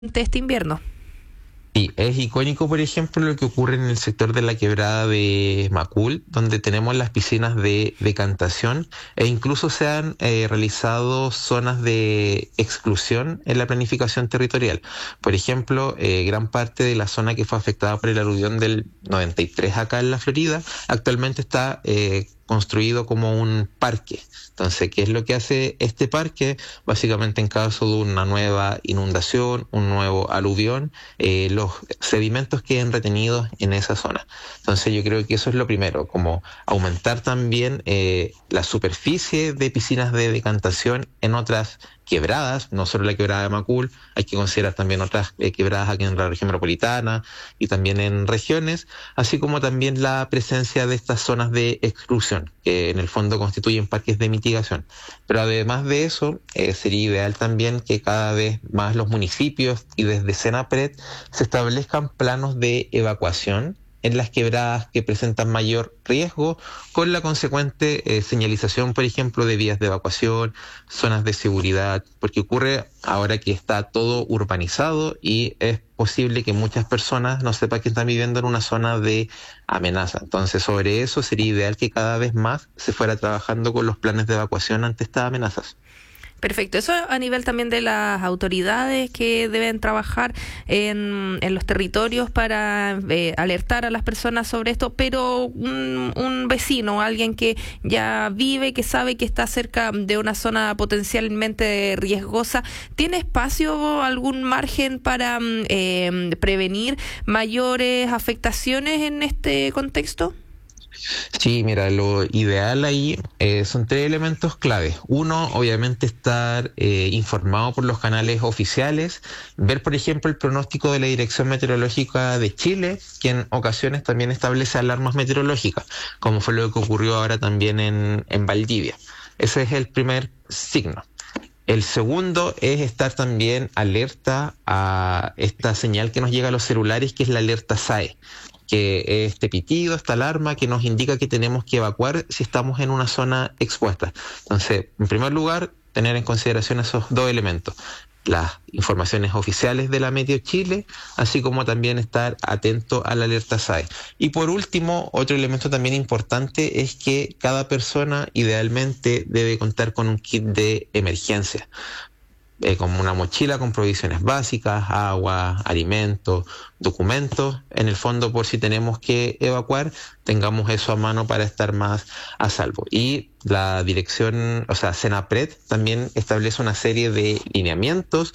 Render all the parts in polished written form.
este invierno. Sí, es icónico, por ejemplo, lo que ocurre en el sector de la quebrada de Macul, donde tenemos las piscinas de decantación e incluso se han realizado zonas de exclusión en la planificación territorial. Por ejemplo, gran parte de la zona que fue afectada por el aluvión del 93 acá en la Florida, actualmente está construido como un parque. Entonces, ¿qué es lo que hace este parque? Básicamente, en caso de una nueva inundación, un nuevo aluvión, los sedimentos queden retenidos en esa zona. Entonces yo creo que eso es lo primero, como aumentar también la superficie de piscinas de decantación en otras quebradas, no solo la quebrada de Macul, hay que considerar también otras quebradas aquí en la región metropolitana y también en regiones, así como también la presencia de estas zonas de exclusión, que en el fondo constituyen parques de mitigación. Pero además de eso, sería ideal también que cada vez más los municipios y desde Senapred se establezcan planos de evacuación en las quebradas que presentan mayor riesgo, con la consecuente señalización, por ejemplo, de vías de evacuación, zonas de seguridad, porque ocurre ahora que está todo urbanizado y es posible que muchas personas no sepan que están viviendo en una zona de amenaza. Entonces, sobre eso sería ideal que cada vez más se fuera trabajando con los planes de evacuación ante estas amenazas. Perfecto. Eso a nivel también de las autoridades que deben trabajar en los territorios para alertar a las personas sobre esto, pero un vecino, alguien que ya vive, que sabe que está cerca de una zona potencialmente riesgosa, ¿tiene espacio, algún margen para prevenir mayores afectaciones en este contexto? Sí, mira, lo ideal ahí son tres elementos claves. Uno, obviamente, estar informado por los canales oficiales, ver, por ejemplo, el pronóstico de la Dirección Meteorológica de Chile, que en ocasiones también establece alarmas meteorológicas, como fue lo que ocurrió ahora también en Valdivia. Ese es el primer signo. El segundo es estar también alerta a esta señal que nos llega a los celulares, que es la alerta SAE, que es este pitido, esta alarma que nos indica que tenemos que evacuar si estamos en una zona expuesta. Entonces, en primer lugar, tener en consideración esos dos elementos: las informaciones oficiales de la Meteo Chile, así como también estar atento a la alerta SAE. Y por último, otro elemento también importante es que cada persona idealmente debe contar con un kit de emergencia, como una mochila con provisiones básicas, agua, alimentos, documentos, en el fondo por si tenemos que evacuar, tengamos eso a mano para estar más a salvo. Y la dirección, o sea, Senapred también establece una serie de lineamientos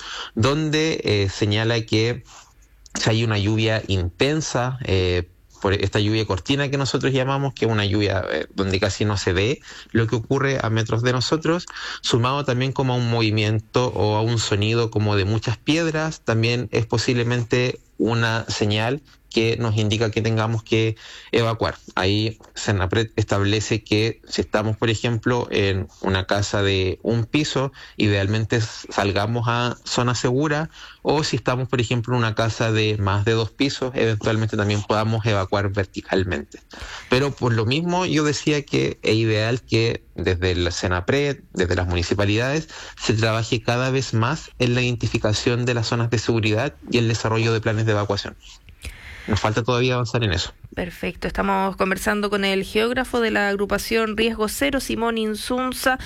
donde señala que si hay una lluvia intensa, por esta lluvia cortina que nosotros llamamos, que es una lluvia donde casi no se ve lo que ocurre a metros de nosotros, sumado también como a un movimiento o a un sonido como de muchas piedras, también es posiblemente una señal que nos indica que tengamos que evacuar. Ahí Senapred establece que si estamos, por ejemplo, en una casa de un piso, idealmente salgamos a zona segura, o si estamos, por ejemplo, en una casa de más de 2 pisos, eventualmente también podamos evacuar verticalmente. Pero por lo mismo yo decía que es ideal que desde el Senapred, desde las municipalidades, se trabaje cada vez más en la identificación de las zonas de seguridad y el desarrollo de planes de evacuación. Nos falta todavía avanzar en eso. Perfecto, estamos conversando con el geógrafo de la agrupación Riesgo Cero, Simón Insunza.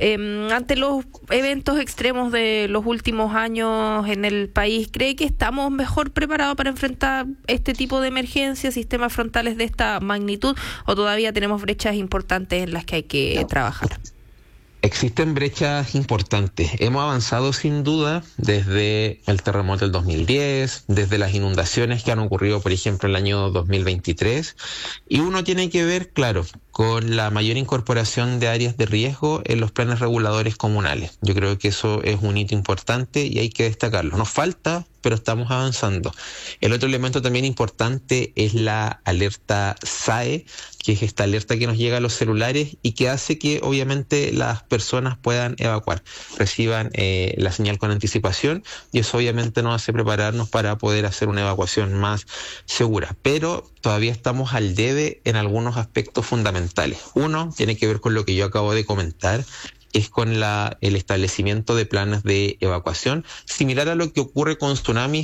Ante los eventos extremos de los últimos años en el país, ¿cree que estamos mejor preparados para enfrentar este tipo de emergencias, sistemas frontales de esta magnitud, o todavía tenemos brechas importantes en las que hay que trabajar? Existen brechas importantes. Hemos avanzado sin duda desde el terremoto del 2010, desde las inundaciones que han ocurrido, por ejemplo, el año 2023. Y uno tiene que ver, claro, con la mayor incorporación de áreas de riesgo en los planes reguladores comunales. Yo creo que eso es un hito importante y hay que destacarlo. Nos falta, pero estamos avanzando. El otro elemento también importante es la alerta SAE, que es esta alerta que nos llega a los celulares y que hace que obviamente las personas puedan evacuar, reciban la señal con anticipación, y eso obviamente nos hace prepararnos para poder hacer una evacuación más segura. Pero todavía estamos al debe en algunos aspectos fundamentales. Uno tiene que ver con lo que yo acabo de comentar, que es con el establecimiento de planes de evacuación, similar a lo que ocurre con tsunamis